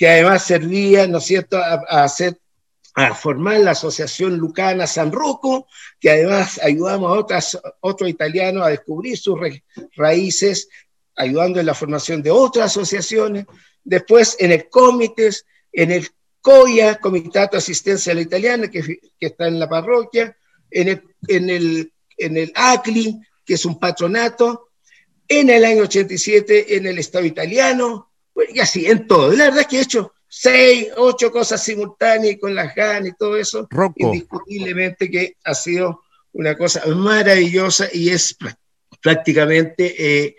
que además servía, ¿no es cierto?, a formar la Asociación Lucana San Rocco, que además ayudamos a otros italianos a descubrir sus raíces, ayudando en la formación de otras asociaciones. Después en el Comites, en el COIA, Comitato Asistencia a la Italiana, que está en la parroquia, en el ACLI, que es un patronato, en el año 87 en el Estado italiano, y así, en todo. La verdad es que he hecho 6, 8 cosas simultáneas con las ganas y todo eso. Rocco, indiscutiblemente que ha sido una cosa maravillosa y es prácticamente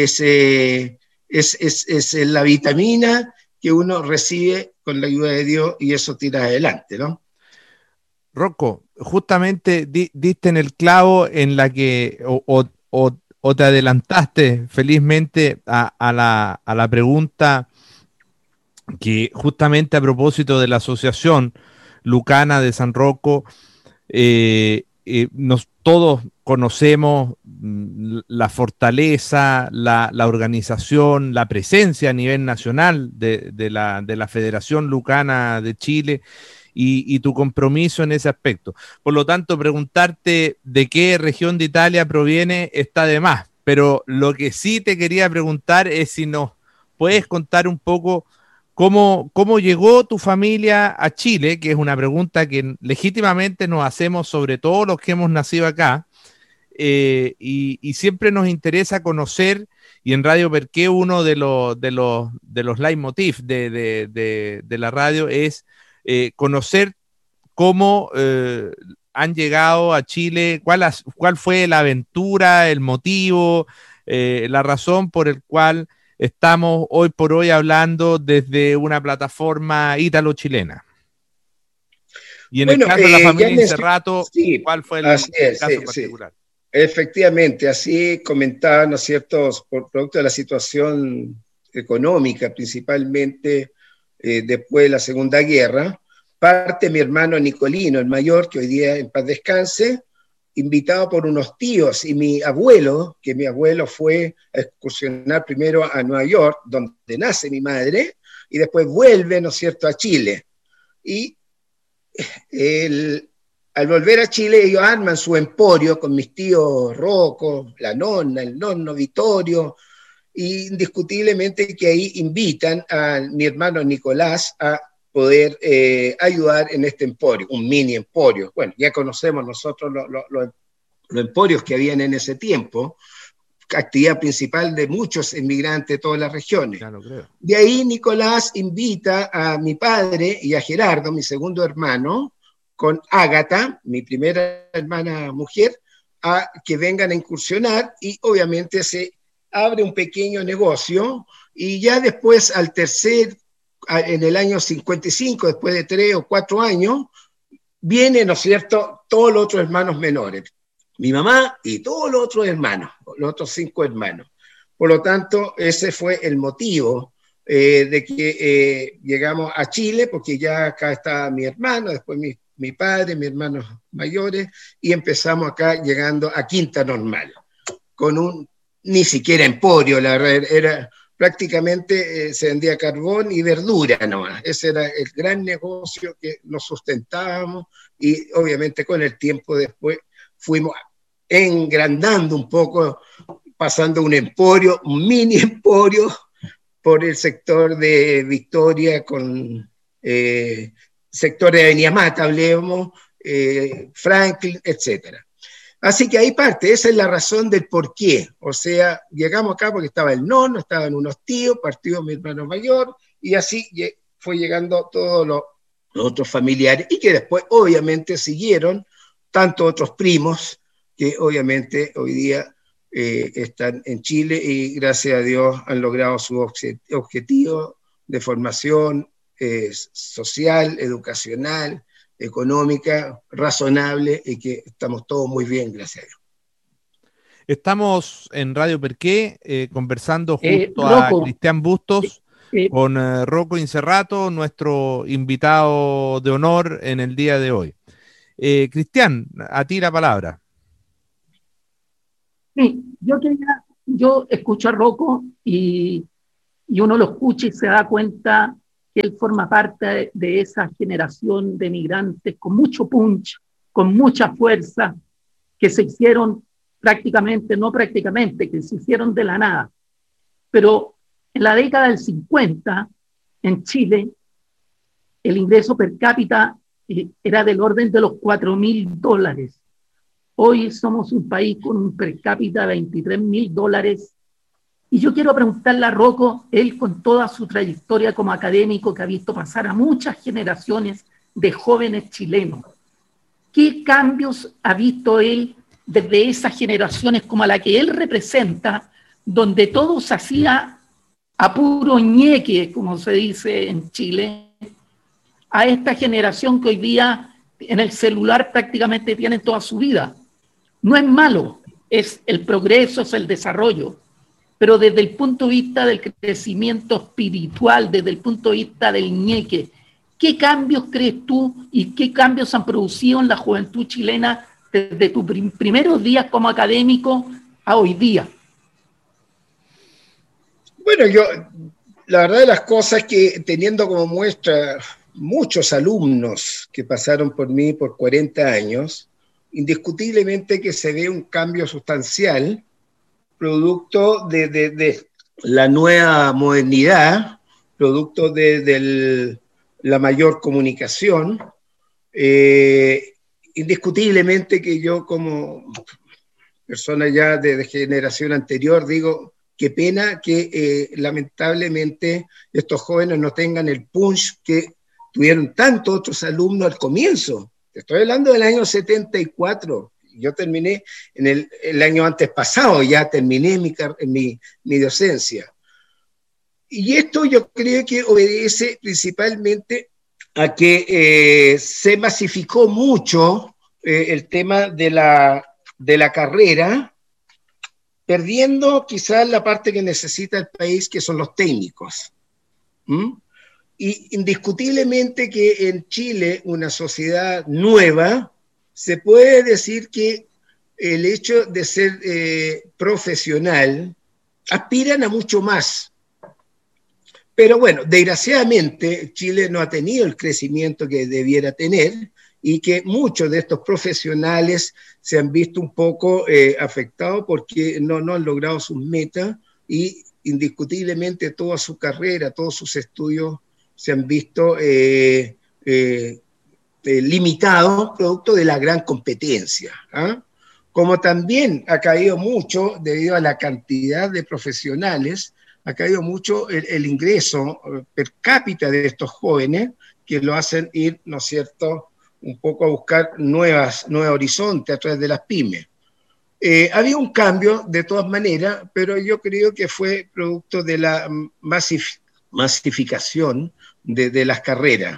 es la vitamina que uno recibe con la ayuda de Dios y eso tira adelante, ¿no? Rocco, justamente diste en el clavo en la que o te adelantaste felizmente a la pregunta que justamente a propósito de la Asociación Lucana de San Rocco, todos conocemos la fortaleza, la organización, la presencia a nivel nacional de la Federación Lucana de Chile y tu compromiso en ese aspecto. Por lo tanto, preguntarte de qué región de Italia proviene está de más, pero lo que sí te quería preguntar es si nos puedes contar un poco ¿cómo llegó tu familia a Chile? Que es una pregunta que legítimamente nos hacemos sobre todos los que hemos nacido acá, y siempre nos interesa conocer, y en Radio Perqué uno de los leitmotiv de la radio es conocer cómo han llegado a Chile, cuál fue la aventura, el motivo, la razón por el cual estamos hoy por hoy hablando desde una plataforma ítalo-chilena. Y en el caso de la familia Incerrato, sí, ¿cuál fue el caso particular? Sí. Efectivamente, así comentaba, ¿no es cierto?, por producto de la situación económica, principalmente después de la Segunda Guerra, parte mi hermano Nicolino, el mayor, que hoy día en paz descanse, invitado por unos tíos, y mi abuelo fue a excursionar primero a Nueva York, donde nace mi madre, y después vuelve, ¿no es cierto?, a Chile. Y al volver a Chile, ellos arman su emporio con mis tíos Rocco, la nonna, el nonno Vittorio, y indiscutiblemente que ahí invitan a mi hermano Nicolás a poder ayudar en este emporio, un mini emporio. Bueno, ya conocemos nosotros los emporios que habían en ese tiempo, actividad principal de muchos inmigrantes de todas las regiones. Claro, creo. De ahí Nicolás invita a mi padre y a Gerardo, mi segundo hermano, con Ágata, mi primera hermana mujer, a que vengan a incursionar, y obviamente se abre un pequeño negocio, y ya después en el año 55, después de 3 o 4 años, vienen, ¿no es cierto?, todos los otros hermanos menores, mi mamá y todos los otros hermanos, los otros 5 hermanos. Por lo tanto, ese fue el motivo de que llegamos a Chile, porque ya acá estaba mi hermano, después mi padre, mis hermanos mayores, y empezamos acá llegando a Quinta Normal, con ni siquiera emporio, la verdad, era prácticamente se vendía carbón y verdura nomás. Ese era el gran negocio que nos sustentábamos, y obviamente con el tiempo después fuimos engrandando un poco, pasando un emporio, un mini emporio, por el sector de Victoria, con sector de Avenida Mata, hablemos, Franklin, etcétera. Así que ahí parte, esa es la razón del por qué. O sea, llegamos acá porque estaba el nono, estaban unos tíos, partió mi hermano mayor, y así fue llegando todos los otros familiares, y que después obviamente siguieron tanto otros primos que obviamente hoy día están en Chile y gracias a Dios han logrado su objetivo de formación social, educacional, económica, razonable, y que estamos todos muy bien, gracias a Dios. Estamos en Radio Perqué conversando junto Rocco, a Cristian Bustos con Rocco Incerrato, nuestro invitado de honor en el día de hoy. Cristian, a ti la palabra. Sí, yo escucho a Rocco y uno lo escucha y se da cuenta que él forma parte de esa generación de migrantes con mucho punch, con mucha fuerza, que se hicieron que se hicieron de la nada. Pero en la década del 50, en Chile, el ingreso per cápita era del orden de los $4.000. Hoy somos un país con un per cápita de $23.000. Y yo quiero preguntarle a Rocco, él con toda su trayectoria como académico que ha visto pasar a muchas generaciones de jóvenes chilenos, ¿qué cambios ha visto él desde esas generaciones como a la que él representa, donde todo se hacía a puro ñeque, como se dice en Chile, a esta generación que hoy día en el celular prácticamente tiene toda su vida? No es malo, es el progreso, es el desarrollo, pero desde el punto de vista del crecimiento espiritual, desde el punto de vista del ñeque, ¿qué cambios crees tú y qué cambios han producido en la juventud chilena desde tus primeros días como académico a hoy día? Bueno, la verdad de las cosas es que teniendo como muestra muchos alumnos que pasaron por mí por 40 años, indiscutiblemente que se ve un cambio sustancial producto de la nueva modernidad, producto de la mayor comunicación. Indiscutiblemente que yo como persona ya de generación anterior digo, qué pena que lamentablemente estos jóvenes no tengan el punch que tuvieron tantos otros alumnos al comienzo. Estoy hablando del año 74. Yo terminé en el año antes pasado, ya terminé mi docencia. Y esto yo creo que obedece principalmente a que se masificó mucho el tema de la carrera, perdiendo quizás la parte que necesita el país, que son los técnicos. Y indiscutiblemente que en Chile, una sociedad nueva, se puede decir que el hecho de ser profesional aspiran a mucho más. Pero bueno, desgraciadamente Chile no ha tenido el crecimiento que debiera tener y que muchos de estos profesionales se han visto un poco afectados porque no han logrado sus metas y indiscutiblemente toda su carrera, todos sus estudios se han visto limitados producto de la gran competencia. Como también ha caído mucho, debido a la cantidad de profesionales, ha caído mucho el ingreso per cápita de estos jóvenes que lo hacen ir, ¿no es cierto?, un poco a buscar nuevos horizontes a través de las pymes. Había un cambio de todas maneras, pero yo creo que fue producto de la masificación de las carreras.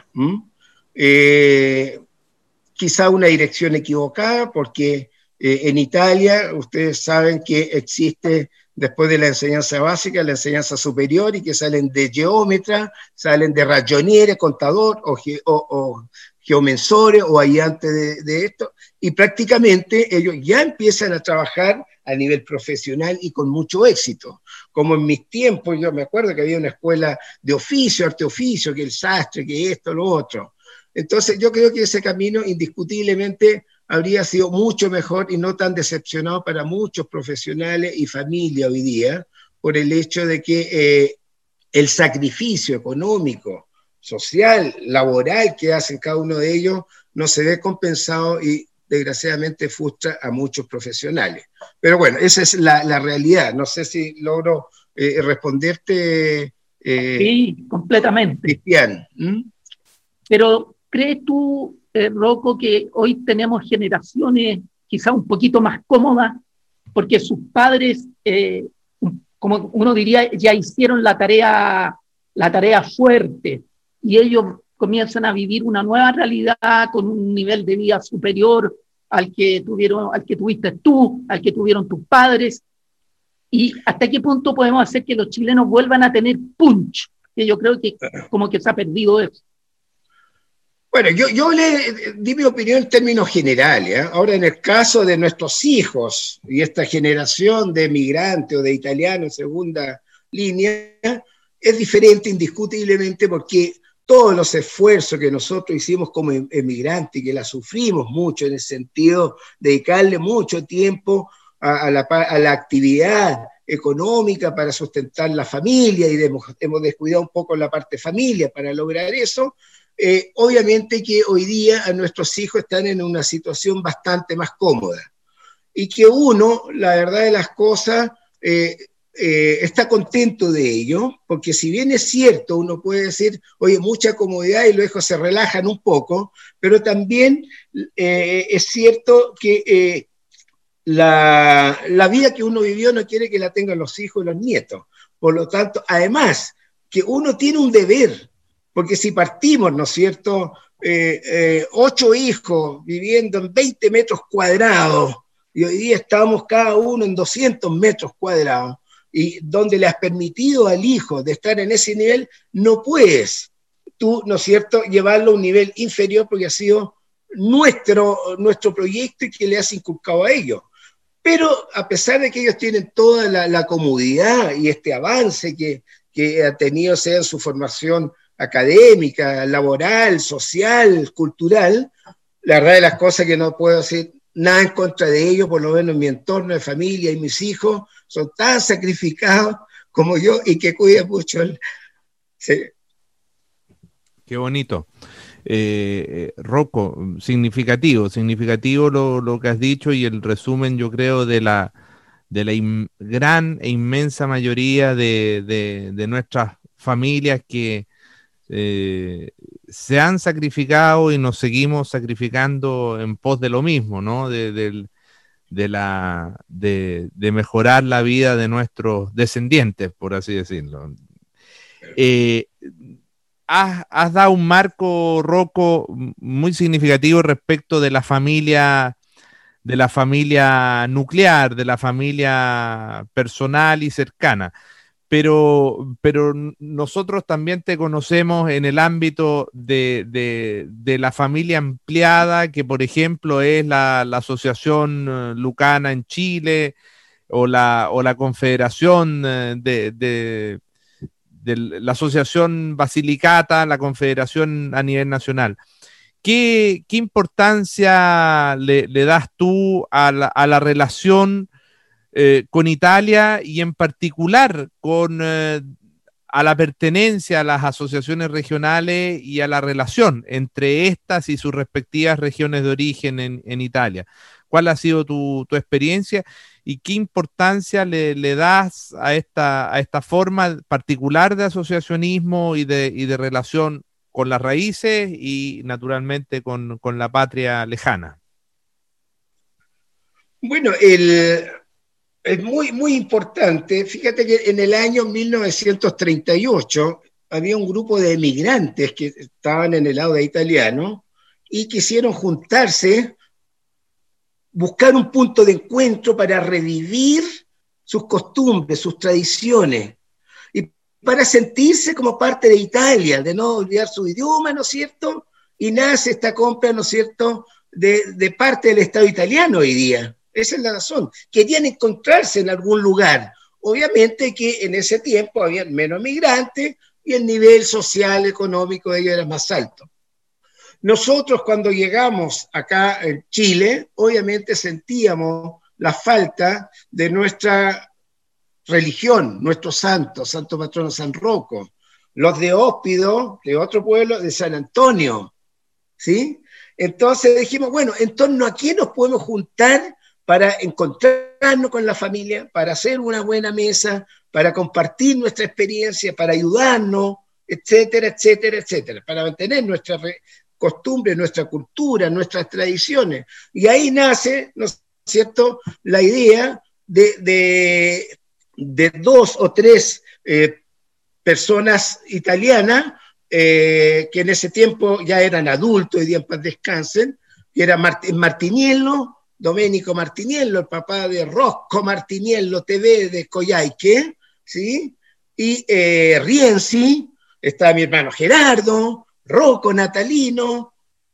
Quizá una dirección equivocada, porque en Italia ustedes saben que existe, después de la enseñanza básica, la enseñanza superior, y que salen de geómetra, salen de ragioniere, contador o geomensores o ayudante de esto, y prácticamente ellos ya empiezan a trabajar a nivel profesional y con mucho éxito. Como en mis tiempos, yo me acuerdo que había una escuela de oficio, arte oficio, que el sastre, que esto, lo otro. Entonces yo creo que ese camino indiscutiblemente habría sido mucho mejor y no tan decepcionado para muchos profesionales y familia hoy día, por el hecho de que el sacrificio económico, social, laboral que hacen cada uno de ellos no se ve compensado y desgraciadamente frustra a muchos profesionales. Pero bueno, esa es la realidad. No sé si logro responderte. Sí, completamente. Cristian. Pero ¿crees tú, Rocco, que hoy tenemos generaciones quizá un poquito más cómodas porque sus padres, como uno diría, ya hicieron la tarea fuerte y ellos comienzan a vivir una nueva realidad con un nivel de vida superior al que tuviste tú, al que tuvieron tus padres? ¿Y hasta qué punto podemos hacer que los chilenos vuelvan a tener punch? Que yo creo que como que se ha perdido eso. Bueno, yo le di mi opinión en términos generales. Ahora, en el caso de nuestros hijos y esta generación de migrantes o de italianos en segunda línea, es diferente indiscutiblemente porque todos los esfuerzos que nosotros hicimos como emigrantes, que la sufrimos mucho en el sentido de dedicarle mucho tiempo a la actividad económica para sustentar la familia, y hemos descuidado un poco la parte familia para lograr eso. Obviamente que hoy día a nuestros hijos están en una situación bastante más cómoda, y que uno, la verdad de las cosas, está contento de ello, porque si bien es cierto, uno puede decir, oye, mucha comodidad y los hijos se relajan un poco, pero también es cierto que la vida que uno vivió no quiere que la tengan los hijos y los nietos. Por lo tanto, además, que uno tiene un deber, porque si partimos, ¿no es cierto?, 8 hijos viviendo en 20 metros cuadrados, y hoy día estamos cada uno en 200 metros cuadrados, y donde le has permitido al hijo de estar en ese nivel, no puedes tú, ¿no es cierto?, llevarlo a un nivel inferior, porque ha sido nuestro proyecto y que le has inculcado a ellos. Pero a pesar de que ellos tienen toda la comodidad y este avance que ha tenido, sea en su formación académica, laboral, social, cultural, la verdad de las cosas que no puedo decir nada en contra de ellos, por lo menos en mi entorno de familia y mis hijos son tan sacrificados como yo, y que cuidan mucho sí. Qué bonito. Rocco, significativo lo que has dicho, y el resumen, yo creo, de la gran e inmensa mayoría de nuestras familias que se han sacrificado y nos seguimos sacrificando en pos de lo mismo, ¿no? De mejorar la vida de nuestros descendientes, por así decirlo. Has dado un marco, Rocco, muy significativo respecto de la familia nuclear, de la familia personal y cercana. Pero nosotros también te conocemos en el ámbito de la familia ampliada, que por ejemplo es la Asociación Lucana en Chile, o la Confederación de la Asociación Basilicata, la Confederación a nivel nacional. ¿Qué importancia le das tú a la relación con Italia, y en particular a la pertenencia a las asociaciones regionales y a la relación entre estas y sus respectivas regiones de origen en Italia? ¿Cuál ha sido tu experiencia y qué importancia le das a esta forma particular de asociacionismo y de relación con las raíces y naturalmente con la patria lejana? Bueno, es muy, muy importante. Fíjate que en el año 1938 había un grupo de emigrantes que estaban en el lado italiano y quisieron juntarse, buscar un punto de encuentro para revivir sus costumbres, sus tradiciones, y para sentirse como parte de Italia, de no olvidar su idioma, ¿no es cierto? Y nace esta compra, ¿no es cierto?, de parte del Estado italiano hoy día. Esa es la razón. Querían encontrarse en algún lugar. Obviamente que en ese tiempo había menos migrantes y el nivel social, económico de ellos era más alto. Nosotros cuando llegamos acá en Chile, obviamente sentíamos la falta de nuestra religión, nuestro santo patrono San Rocco, los de Hóspido, de otro pueblo, de San Antonio, ¿sí? Entonces dijimos, bueno, ¿en torno a quién nos podemos juntar para encontrarnos con la familia, para hacer una buena mesa, para compartir nuestra experiencia, para ayudarnos, etcétera, etcétera, etcétera, para mantener nuestra costumbre, nuestra cultura, nuestras tradiciones? Y ahí nace, ¿no es cierto?, la idea de 2 o 3 personas italianas que en ese tiempo ya eran adultos, hoy día en paz descansen, que era Martiniello, Domenico Martiniello, el papá de Rocco Martiniello TV de Coyhaique, ¿sí? Y Rienzi, estaba mi hermano Gerardo, Rocco Natalino,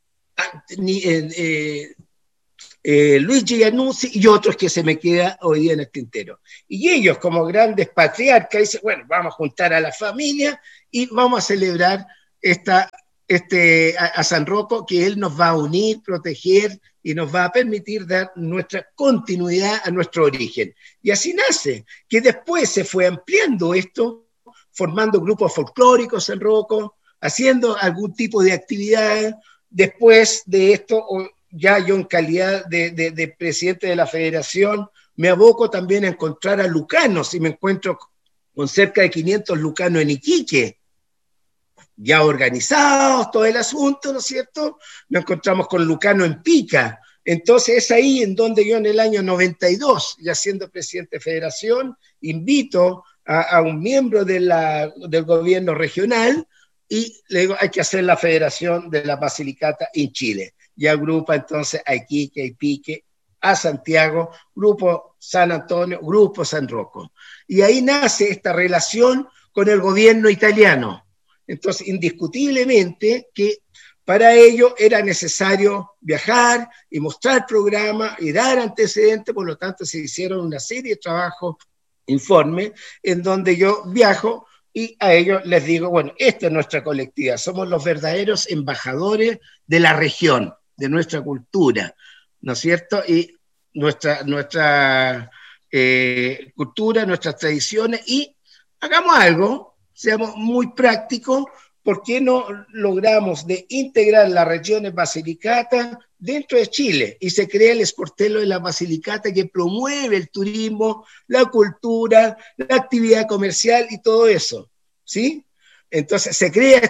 Luigi Iannuzzi y otros que se me queda hoy día en el tintero. Y ellos, como grandes patriarcas, dicen, bueno, vamos a juntar a la familia y vamos a celebrar a San Rocco, que él nos va a unir, proteger y nos va a permitir dar nuestra continuidad a nuestro origen. Y así nace, que después se fue ampliando esto, formando grupos folclóricos en Rocco, haciendo algún tipo de actividad. Después de esto, ya yo en calidad de presidente de la federación, me aboco también a encontrar a lucanos y me encuentro con cerca de 500 lucanos en Iquique, ya organizados, todo el asunto, ¿no es cierto? Nos encontramos con Lucano en Pica. Entonces es ahí en donde yo en el año 92, ya siendo presidente de federación, invito a un miembro del gobierno regional y le digo, hay que hacer la federación de la Basilicata en Chile. Y agrupa entonces a Iquique, a Ipique, a Santiago, Grupo San Antonio, Grupo San Rocco. Y ahí nace esta relación con el gobierno italiano. Entonces, indiscutiblemente que para ello era necesario viajar y mostrar programas y dar antecedentes, por lo tanto se hicieron una serie de trabajos, informes, en donde yo viajo y a ellos les digo, bueno, esta es nuestra colectividad, somos los verdaderos embajadores de la región, de nuestra cultura, ¿no es cierto? Y nuestra cultura, nuestras tradiciones, y hagamos algo, seamos muy prácticos. ¿Por qué no logramos de integrar las regiones Basilicata dentro de Chile? Y se crea el Sportello de la Basilicata, que promueve el turismo, la cultura, la actividad comercial y todo eso, ¿sí? Entonces se crea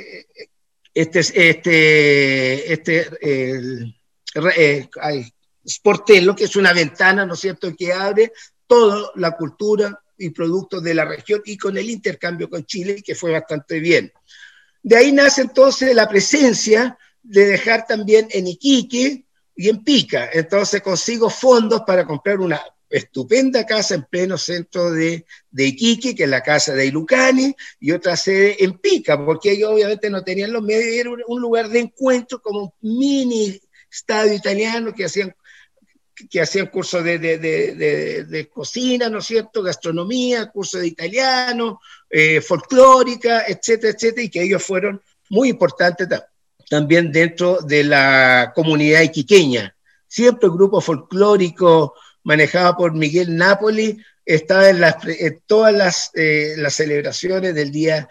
Sportello, que es una ventana, ¿no es cierto?, que abre toda la cultura y productos de la región y con el intercambio con Chile, que fue bastante bien. De ahí nace entonces la presencia de dejar también en Iquique y en Pica. Entonces consigo fondos para comprar una estupenda casa en pleno centro de Iquique, que es la casa de Ilucani, y otra sede en Pica, porque ellos obviamente no tenían los medios, era un lugar de encuentro como un mini estadio italiano que hacían cursos de cocina, ¿no es cierto?, gastronomía, cursos de italiano, folclórica, etcétera, etcétera, y que ellos fueron muy importantes también dentro de la comunidad iquiqueña. Siempre el grupo folclórico manejado por Miguel Napoli estaba en todas las celebraciones del día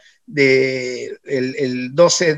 el 12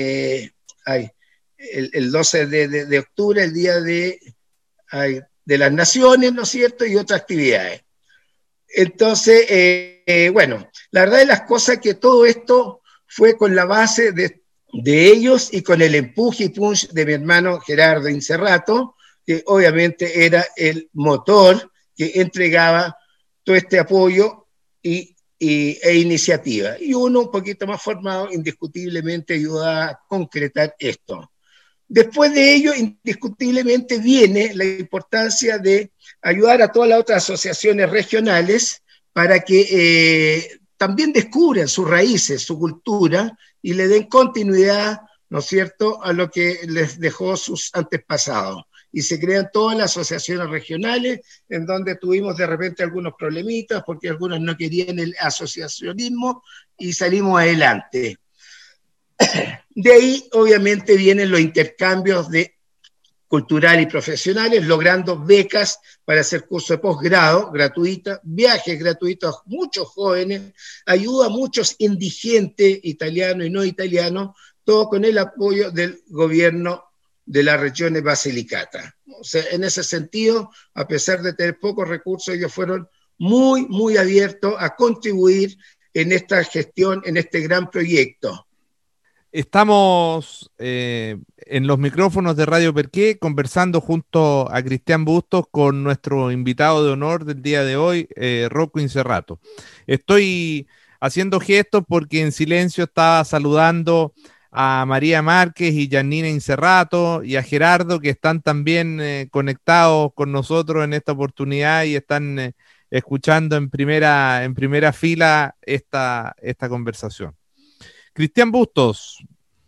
de octubre, el día de las naciones, ¿no es cierto?, y otras actividades. Entonces, bueno, la verdad de las cosas es que todo esto fue con la base de ellos y con el empuje y punch de mi hermano Gerardo Incerrato, que obviamente era el motor que entregaba todo este apoyo e iniciativa. Y uno un poquito más formado, indiscutiblemente ayuda a concretar esto. Después de ello, indiscutiblemente viene la importancia de ayudar a todas las otras asociaciones regionales para que también descubran sus raíces, su cultura, y le den continuidad, ¿no es cierto?, a lo que les dejó sus antepasados. Y se crean todas las asociaciones regionales, en donde tuvimos de repente algunos problemitas, porque algunos no querían el asociacionismo, y salimos adelante. De ahí, obviamente, vienen los intercambios culturales y profesionales, logrando becas para hacer cursos de posgrado gratuitas, viajes gratuitos a muchos jóvenes, ayuda a muchos indigentes italianos y no italianos, todo con el apoyo del gobierno de las regiones Basilicata. O sea, en ese sentido, a pesar de tener pocos recursos, ellos fueron muy, muy abiertos a contribuir en esta gestión, en este gran proyecto. Estamos en los micrófonos de Radio Perqué conversando junto a Cristian Bustos con nuestro invitado de honor del día de hoy, Rocco Incerrato. Estoy haciendo gestos porque en silencio estaba saludando a María Márquez y Janina Incerrato y a Gerardo, que están también conectados con nosotros en esta oportunidad y están escuchando en primera fila esta conversación. Cristian Bustos.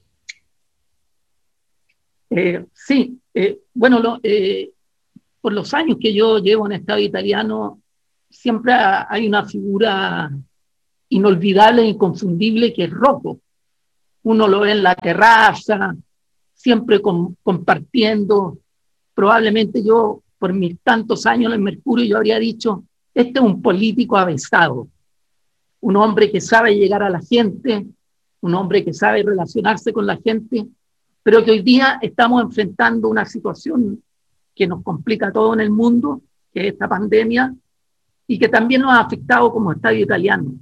Sí, bueno, por los años que yo llevo en Estado italiano, siempre hay una figura inolvidable e inconfundible que es Rocco. uno lo ve en la terraza, siempre compartiendo. Probablemente yo, por mis tantos años en el Mercurio, yo habría dicho, este es un político avesado, un hombre que sabe llegar a la gente, un hombre que sabe relacionarse con la gente, pero que hoy día estamos enfrentando una situación que nos complica todo en el mundo, que es esta pandemia, y que también nos ha afectado como Estadio Italiano.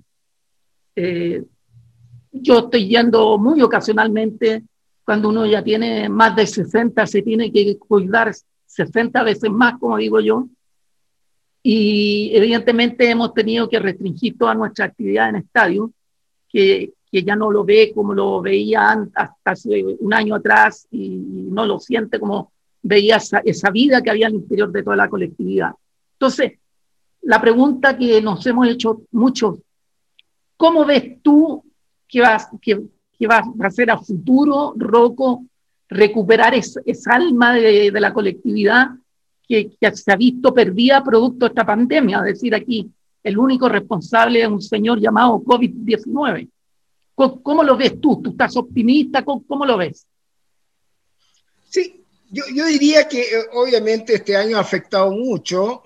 Yo estoy yendo muy ocasionalmente, cuando uno ya tiene más de 60, se tiene que cuidar 60 veces más, como digo yo, y evidentemente hemos tenido que restringir toda nuestra actividad en estadio, que ya no lo ve como lo veía hasta hace un año atrás y no lo siente como veía esa vida que había al interior de toda la colectividad. Entonces, la pregunta que nos hemos hecho muchos, ¿cómo ves tú que va a ser a futuro, Rocco, recuperar esa alma de la colectividad que se ha visto perdida producto de esta pandemia? Es decir, aquí el único responsable es un señor llamado COVID-19. ¿Cómo lo ves tú? ¿Tú estás optimista? ¿Cómo lo ves? Sí, yo diría que obviamente este año ha afectado mucho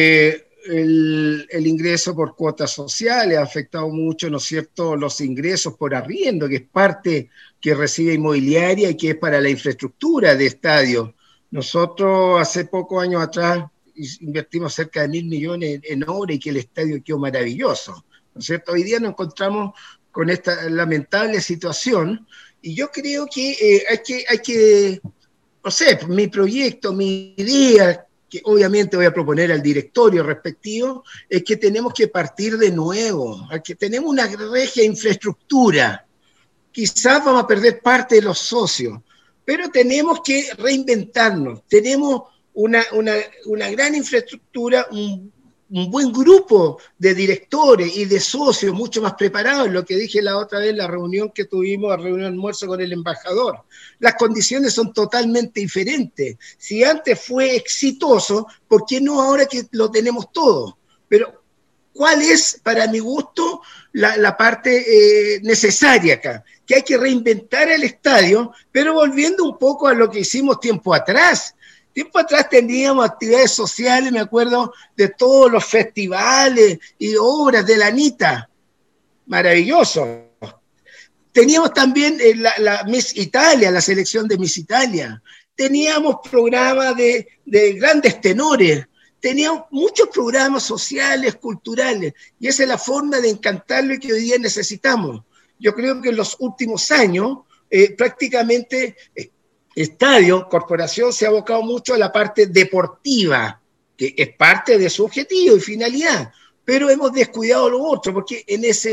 el ingreso por cuotas sociales, ha afectado mucho, ¿no es cierto?, los ingresos por arriendo, que es parte que recibe inmobiliaria y que es para la infraestructura de estadios. Nosotros hace pocos años atrás invertimos cerca de 1.000 millones en obra y que el estadio quedó maravilloso, ¿no es cierto? Hoy día nos encontramos con esta lamentable situación y yo creo que hay que, no sé, mi proyecto, mi idea, que obviamente voy a proponer al directorio respectivo, es que tenemos que partir de nuevo, que tenemos una regia infraestructura. Quizás vamos a perder parte de los socios, pero tenemos que reinventarnos. Tenemos una gran infraestructura, un buen grupo de directores y de socios mucho más preparados, lo que dije la otra vez en la reunión que tuvimos, la reunión de almuerzo con el embajador. Las condiciones son totalmente diferentes. Si antes fue exitoso, ¿por qué no ahora que lo tenemos todo? Pero ¿cuál es, para mi gusto, la parte necesaria acá? Que hay que reinventar el estadio, pero volviendo un poco a lo que hicimos tiempo atrás. Tiempo atrás teníamos actividades sociales, me acuerdo de todos los festivales y obras de la Anita. Maravilloso. Teníamos también la Miss Italia, la selección de Miss Italia. Teníamos programas de grandes tenores. Teníamos muchos programas sociales, culturales. Y esa es la forma de encantarlo y que hoy día necesitamos. Yo creo que en los últimos años prácticamente Estadio, Corporación se ha abocado mucho a la parte deportiva, que es parte de su objetivo y finalidad, pero hemos descuidado lo otro, porque en ese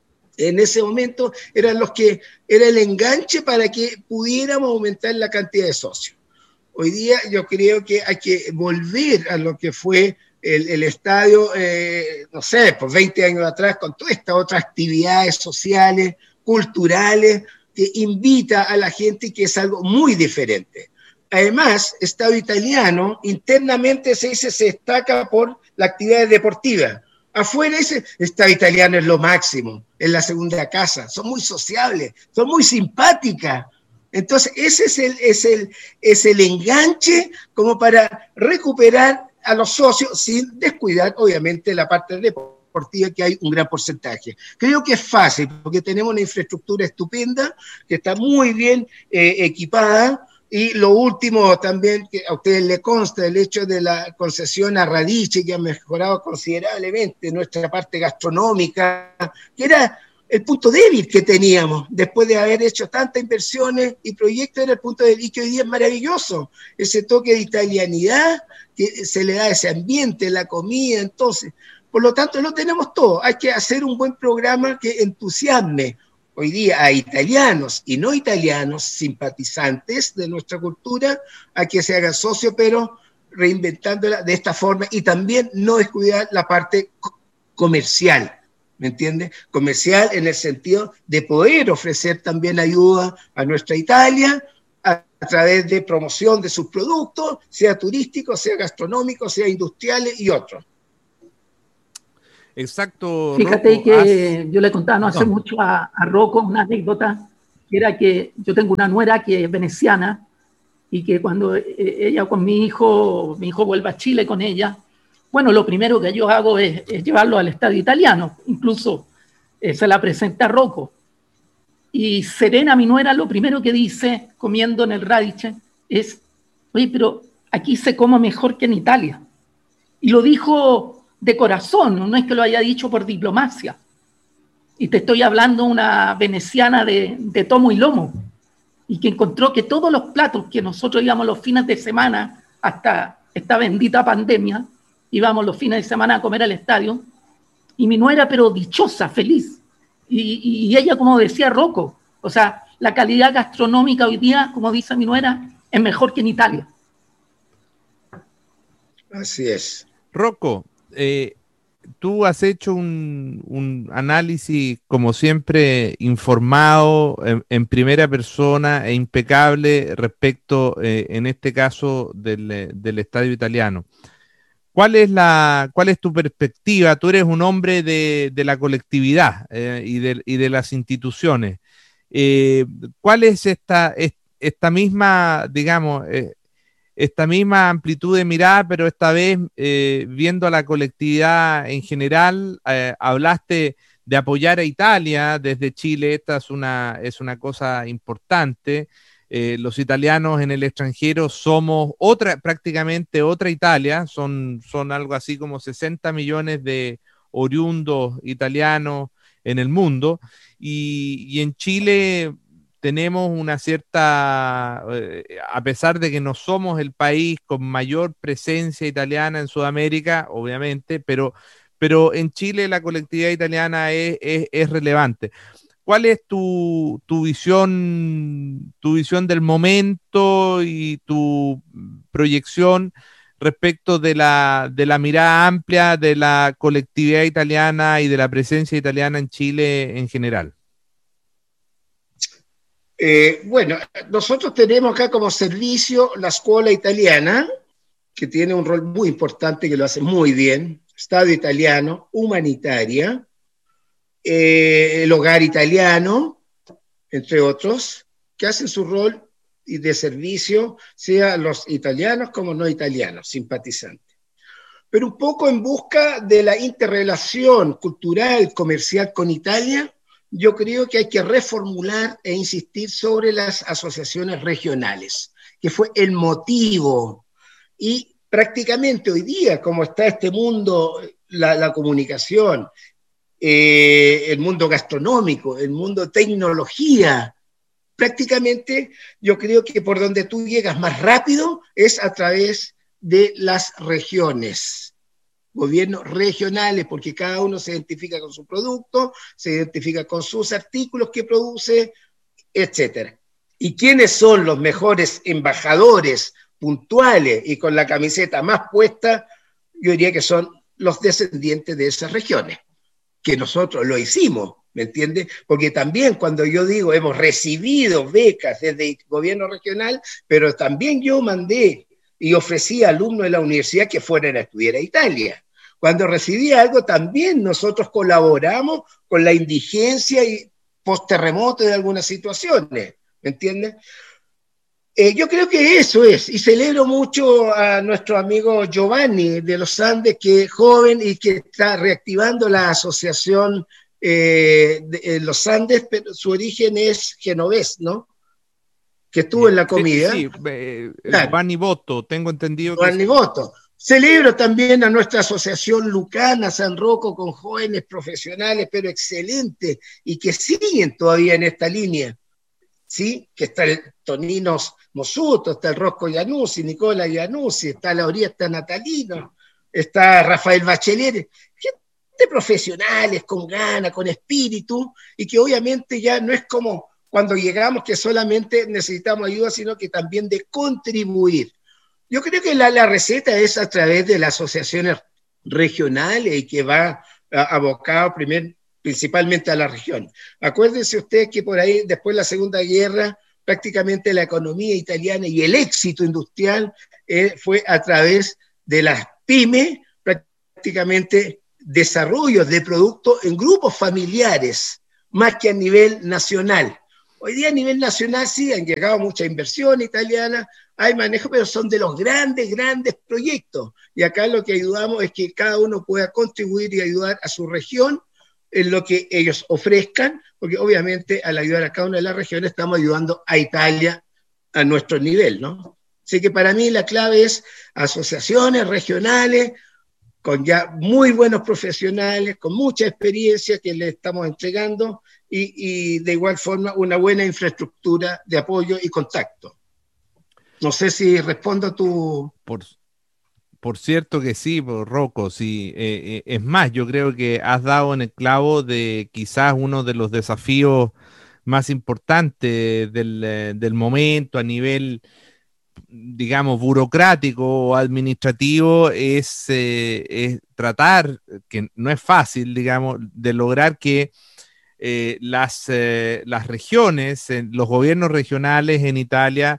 momento eran era el enganche para que pudiéramos aumentar la cantidad de socios. Hoy día yo creo que hay que volver a lo que fue el estadio, no sé, por 20 años atrás, con todas estas otras actividades sociales, culturales, que invita a la gente y que es algo muy diferente. Además, Estadio Italiano internamente se destaca por la actividad deportiva. Afuera ese Estadio Italiano es lo máximo, es la segunda casa, son muy sociables, son muy simpáticas. Entonces, ese es el enganche como para recuperar a los socios sin descuidar, obviamente, la parte del deporte, que hay un gran porcentaje. Creo que es fácil, porque tenemos una infraestructura estupenda, que está muy bien equipada, y lo último también, que a ustedes les consta, el hecho de la concesión a Radice, que ha mejorado considerablemente nuestra parte gastronómica, que era el punto débil que teníamos, después de haber hecho tantas inversiones y proyectos, era el punto débil, y que hoy día es maravilloso, ese toque de italianidad, que se le da ese ambiente, la comida, entonces... Por lo tanto, lo tenemos todo. Hay que hacer un buen programa que entusiasme hoy día a italianos y no italianos, simpatizantes de nuestra cultura, a que se hagan socios, pero reinventándola de esta forma y también no descuidar la parte comercial, ¿me entiendes? Comercial en el sentido de poder ofrecer también ayuda a nuestra Italia a través de promoción de sus productos, sea turísticos, sea gastronómicos, sea industriales y otros. Exacto. Fíjate Rocco, que yo le contaba no hace mucho a Rocco una anécdota era que yo tengo una nuera que es veneciana y que cuando ella con mi hijo vuelve a Chile con ella, bueno, lo primero que yo hago es llevarlo al estadio italiano, incluso se la presenta a Rocco. Y Serena, mi nuera, lo primero que dice, comiendo en el Radice, es, oye, pero aquí se come mejor que en Italia. Y lo dijo de corazón, no es que lo haya dicho por diplomacia. Y te estoy hablando una veneciana de tomo y lomo, y que encontró que todos los platos que nosotros íbamos los fines de semana, hasta esta bendita pandemia, íbamos los fines de semana a comer al estadio, y mi nuera, pero dichosa, feliz. Y ella, como decía Rocco, o sea, la calidad gastronómica hoy día, como dice mi nuera, es mejor que en Italia. Así es. Rocco, tú has hecho un análisis, como siempre, informado, en primera persona e impecable respecto, en este caso, del estadio italiano. ¿Cuál es tu perspectiva? Tú eres un hombre de la colectividad y de las instituciones. ¿Cuál es esta misma, digamos, esta misma amplitud de mirada, pero esta vez viendo a la colectividad en general? Hablaste de apoyar a Italia desde Chile, esta es una cosa importante. Los italianos en el extranjero somos prácticamente otra Italia, son algo así como 60 millones de oriundos italianos en el mundo, y en Chile tenemos una cierta, a pesar de que no somos el país con mayor presencia italiana en Sudamérica, obviamente, pero en Chile la colectividad italiana es relevante. ¿Cuál es tu visión del momento y tu proyección respecto de la mirada amplia de la colectividad italiana y de la presencia italiana en Chile en general? Bueno, nosotros tenemos acá como servicio la Scuola Italiana, que tiene un rol muy importante, que lo hace muy bien, Estadio Italiano, Humanitaria, el Hogar Italiano, entre otros, que hacen su rol y de servicio, sea los italianos como no italianos, simpatizantes. Pero un poco en busca de la interrelación cultural, comercial con Italia, yo creo que hay que reformular e insistir sobre las asociaciones regionales, que fue el motivo. Y prácticamente hoy día, como está este mundo, la comunicación, el mundo gastronómico, el mundo tecnología, prácticamente yo creo que por donde tú llegas más rápido es a través de las regiones, gobiernos regionales, porque cada uno se identifica con su producto, se identifica con sus artículos que produce, etc. ¿Y quiénes son los mejores embajadores puntuales y con la camiseta más puesta? Yo diría que son los descendientes de esas regiones, que nosotros lo hicimos, ¿me entiendes? Porque también cuando yo digo hemos recibido becas desde el gobierno regional, pero también yo mandé y ofrecí a alumnos de la universidad que fueran a estudiar a Italia. Cuando recibí algo, también nosotros colaboramos con la indigencia y post-terremoto de algunas situaciones, ¿me entiendes? Yo creo que eso es, y celebro mucho a nuestro amigo Giovanni de los Andes, que es joven y que está reactivando la asociación de los Andes, pero su origen es genovés, ¿no? Que estuvo en la comida. Sí, Giovanni Botto, tengo entendido. Giovanni Botto. Celebro también a nuestra asociación Lucana San Rocco, con jóvenes profesionales, pero excelentes, y que siguen todavía en esta línea. ¿Sí? Que está el Tonino Mosuto, está el Rosco Iannuzzi, Nicola Iannuzzi, está Laurietta Natalino, está Rafael Bachelet, gente profesionales, con ganas, con espíritu, y que obviamente ya no es como cuando llegamos que solamente necesitamos ayuda, sino que también de contribuir. Yo creo que la receta es a través de las asociaciones regionales y que va abocado principalmente a la región. Acuérdense ustedes que por ahí, después de la Segunda Guerra, prácticamente la economía italiana y el éxito industrial fue a través de las pymes, prácticamente desarrollos de productos en grupos familiares, más que a nivel nacional. Hoy día a nivel nacional sí han llegado mucha inversión italiana, hay manejo, pero son de los grandes, grandes proyectos. Y acá lo que ayudamos es que cada uno pueda contribuir y ayudar a su región en lo que ellos ofrezcan, porque obviamente al ayudar a cada una de las regiones estamos ayudando a Italia a nuestro nivel, ¿no? Así que para mí la clave es asociaciones regionales, con ya muy buenos profesionales, con mucha experiencia que le estamos entregando y de igual forma una buena infraestructura de apoyo y contacto. No sé si respondo a tu... Por cierto que sí, Rocco, sí. Es más, yo creo que has dado en el clavo de quizás uno de los desafíos más importantes del momento a nivel, digamos, burocrático o administrativo, es tratar, que no es fácil, digamos, de lograr que las regiones, los gobiernos regionales en Italia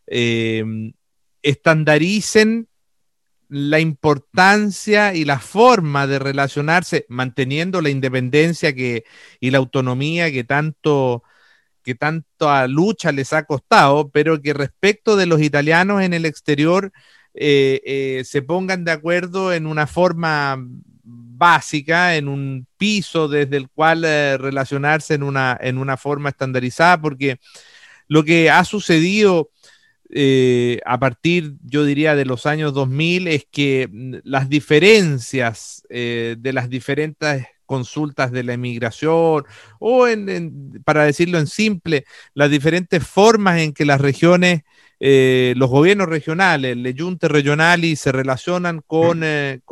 estandaricen la importancia y la forma de relacionarse, manteniendo la independencia y la autonomía que tanto a lucha les ha costado, pero que respecto de los italianos en el exterior se pongan de acuerdo en una forma básica, en un piso desde el cual relacionarse en una forma estandarizada, porque lo que ha sucedido a partir, yo diría, de los años 2000 es que las diferencias de las diferentes consultas de la emigración o para decirlo en simple, las diferentes formas en que las regiones, los gobiernos regionales, le giunte regionali se relacionan con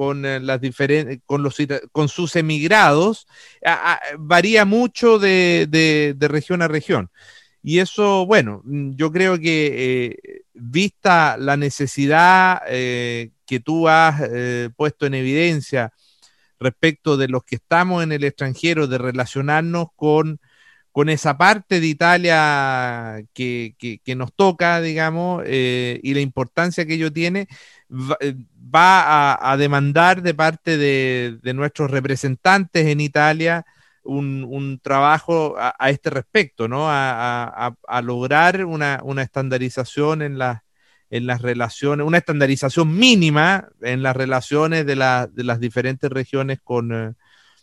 sus emigrados, varía mucho de región a región. Y eso, bueno, yo creo que vista la necesidad que tú has puesto en evidencia respecto de los que estamos en el extranjero, de relacionarnos con esa parte de Italia que nos toca, digamos, y la importancia que ello tiene, va a demandar de parte de nuestros representantes en Italia un trabajo a este respecto, ¿no? A lograr una estandarización en las relaciones, una estandarización mínima en las relaciones de las diferentes regiones con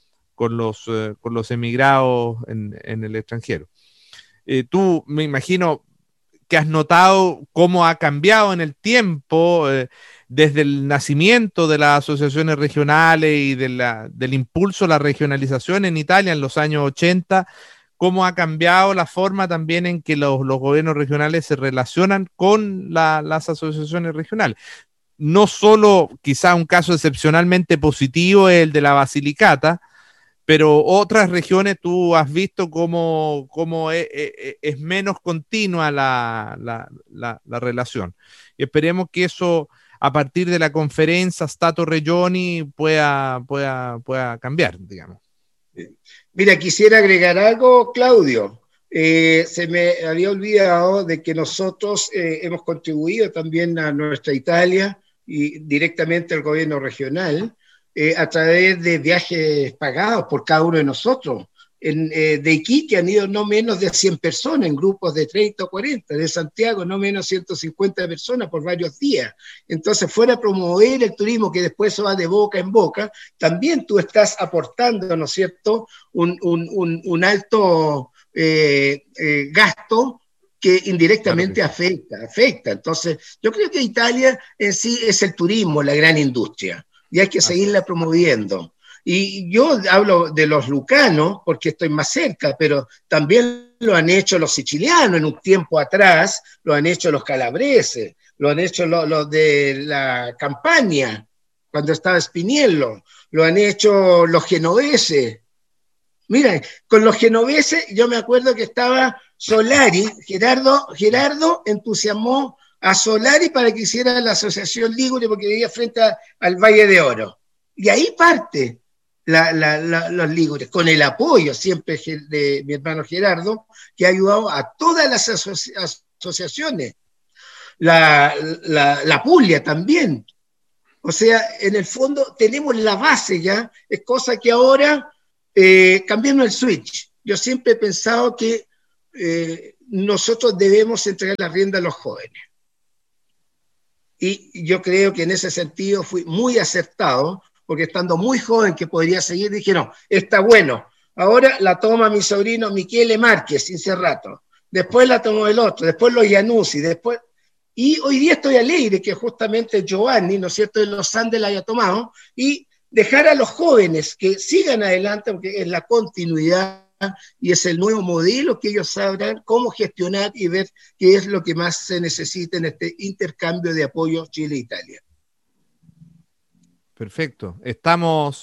los emigrados en el extranjero. Tú, me imagino que has notado cómo ha cambiado en el tiempo, desde el nacimiento de las asociaciones regionales y del impulso a la regionalización en Italia en los años 80, cómo ha cambiado la forma también en que los gobiernos regionales se relacionan con las asociaciones regionales. No solo quizá un caso excepcionalmente positivo es el de la Basilicata, pero otras regiones tú has visto cómo es menos continua la relación. Y esperemos que eso, a partir de la conferencia Stato Regioni, pueda cambiar, digamos. Mira, quisiera agregar algo, Claudio. Se me había olvidado de que nosotros hemos contribuido también a nuestra Italia y directamente al gobierno regional a través de viajes pagados por cada uno de nosotros. De Iquique han ido no menos de 100 personas en grupos de 30 o 40, de Santiago no menos de 150 personas por varios días. Entonces, fuera a promover el turismo, que después se va de boca en boca, también tú estás aportando, ¿no es cierto?, un alto gasto que indirectamente afecta. Entonces, yo creo que Italia en sí es el turismo, la gran industria, y hay que seguirla promoviendo. Y yo hablo de los lucanos porque estoy más cerca, pero también lo han hecho los sicilianos en un tiempo atrás, lo han hecho los calabreses, lo han hecho los de la Campania, cuando estaba Spiniello, lo han hecho los genoveses. Mira, con los genoveses yo me acuerdo que estaba Solari, Gerardo entusiasmó a Solari para que hiciera la asociación Ligure porque vivía frente al Valle de Oro. Y ahí parte los Ligures, con el apoyo siempre de mi hermano Gerardo, que ha ayudado a todas las asociaciones. La Puglia también. O sea, en el fondo tenemos la base ya, es cosa que ahora cambiando el switch. Yo siempre he pensado que nosotros debemos entregar la rienda a los jóvenes. Y yo creo que en ese sentido fui muy acertado, porque estando muy joven que podría seguir, dije, no, está bueno. Ahora la toma mi sobrino Michele Márquez, Incerrato. Después la tomó el otro, después los Iannuzzi, después... Y hoy día estoy alegre que justamente Giovanni, ¿no es cierto?, de los Andes la haya tomado, y dejar a los jóvenes que sigan adelante, porque es la continuidad y es el nuevo modelo que ellos sabrán cómo gestionar y ver qué es lo que más se necesita en este intercambio de apoyo Chile-Italia. Perfecto. Estamos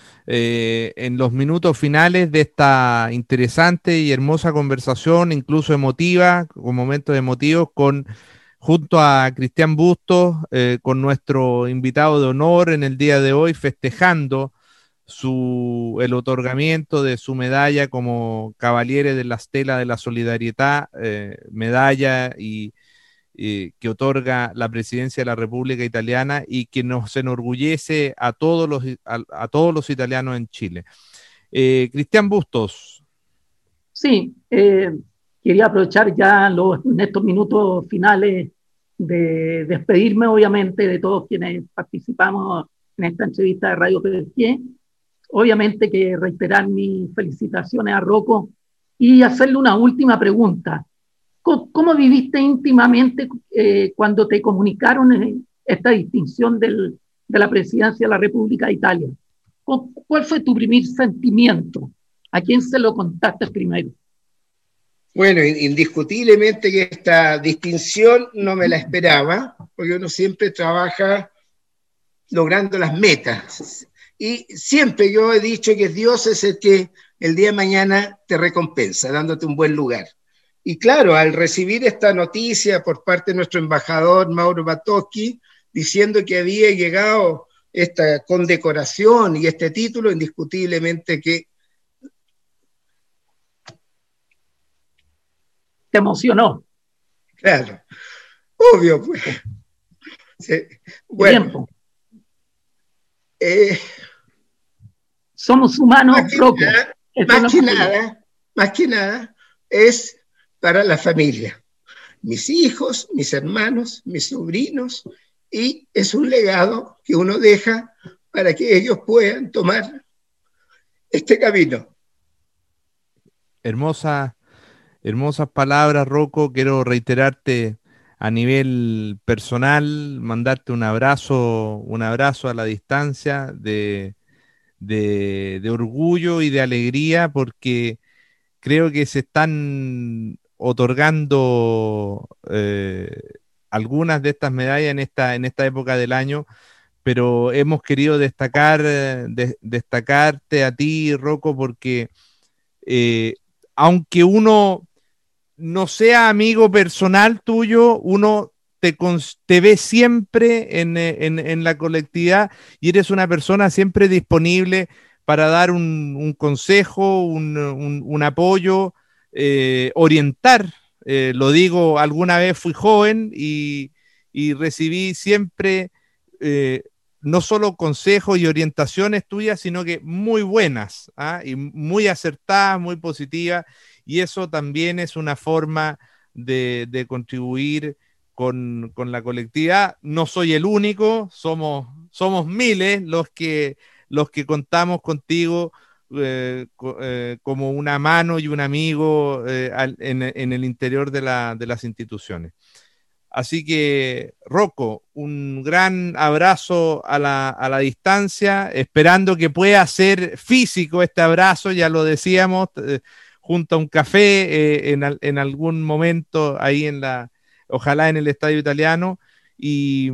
en los minutos finales de esta interesante y hermosa conversación, incluso emotiva, con momentos emotivos, junto a Cristian Bustos, con nuestro invitado de honor en el día de hoy, festejando el otorgamiento de su medalla como Cavaliere de la Stella de la Solidarietà, medalla que otorga la Presidencia de la República Italiana y que nos enorgullece a todos los italianos en Chile. Cristian Bustos. Sí, quería aprovechar ya en estos minutos finales de despedirme, obviamente, de todos quienes participamos en esta entrevista de Radio Perqué. Obviamente que reiterar mis felicitaciones a Rocco y hacerle una última pregunta. ¿Cómo viviste íntimamente cuando te comunicaron esta distinción de la Presidencia de la República de Italia? ¿Cuál fue tu primer sentimiento? ¿A quién se lo contaste primero? Bueno, indiscutiblemente que esta distinción no me la esperaba, porque uno siempre trabaja logrando las metas. Y siempre yo he dicho que Dios es el que el día de mañana te recompensa, dándote un buen lugar. Y claro, al recibir esta noticia por parte de nuestro embajador Mauro Batocchi, diciendo que había llegado esta condecoración y este título, indiscutiblemente que... ¿Te emocionó? Claro, obvio, pues. Sí. Bueno, somos humanos, Rocco. Más que nada, es para la familia. Mis hijos, mis hermanos, mis sobrinos, y es un legado que uno deja para que ellos puedan tomar este camino. Hermosas palabras, Rocco. Quiero reiterarte a nivel personal, mandarte un abrazo a la distancia de orgullo y de alegría, porque creo que se están otorgando algunas de estas medallas en esta época del año, pero hemos querido destacarte a ti, Rocco, porque aunque uno no sea amigo personal tuyo, uno te ve siempre en la colectividad y eres una persona siempre disponible para dar un consejo, un apoyo, orientar. Lo digo, alguna vez fui joven y recibí siempre no solo consejos y orientaciones tuyas, sino que muy buenas, y muy acertadas, muy positivas, y eso también es una forma de contribuir con la colectividad. No soy el único, somos miles los que contamos contigo como una mano y un amigo en el interior de las instituciones. Así que, Rocco, un gran abrazo a la distancia, esperando que pueda ser físico este abrazo, ya lo decíamos, junto a un café en algún momento ahí ojalá en el Estadio Italiano. Y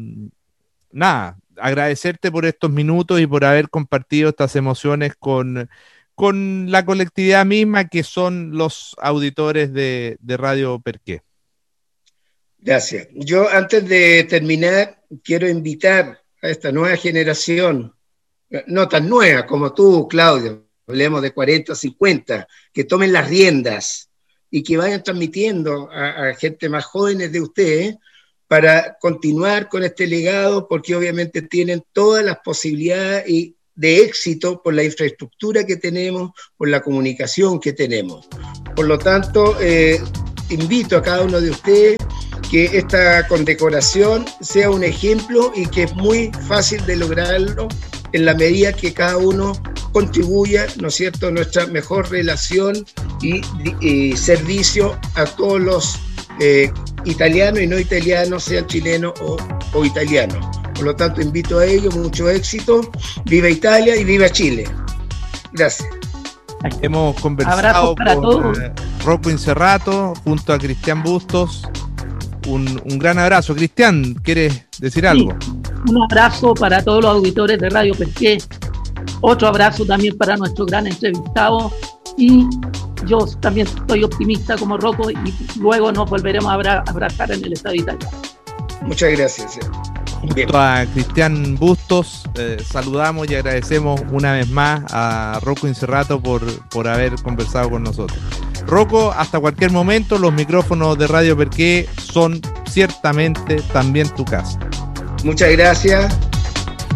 nada, agradecerte por estos minutos y por haber compartido estas emociones con la colectividad misma, que son los auditores de Radio Perqué. Gracias. Yo, antes de terminar, quiero invitar a esta nueva generación, no tan nueva como tú, Claudio, hablemos de 40 o 50, que tomen las riendas y que vayan transmitiendo a gente más jóvenes de ustedes para continuar con este legado, porque obviamente tienen todas las posibilidades y de éxito por la infraestructura que tenemos, por la comunicación que tenemos. Por lo tanto, invito a cada uno de ustedes que esta condecoración sea un ejemplo y que es muy fácil de lograrlo en la medida que cada uno contribuya, ¿no es cierto?, a nuestra mejor relación y servicio a todos los italianos y no italianos, sean chilenos o italianos. Por lo tanto, invito a ellos, mucho éxito, viva Italia y viva Chile. Gracias. Hemos conversado con Rocco Incerrato junto a Cristian Bustos. Un gran abrazo. Cristian, ¿quieres decir algo? Sí, un abrazo para todos los auditores de Radio Pesqué. Otro abrazo también para nuestro gran entrevistado. Y yo también estoy optimista como Rocco y luego nos volveremos a abrazar en el Estado de Italia. Muchas gracias. Junto a Cristian Bustos, saludamos y agradecemos una vez más a Rocco Incerrato por haber conversado con nosotros. Rocco, hasta cualquier momento, los micrófonos de Radio Perqué son ciertamente también tu casa. Muchas gracias.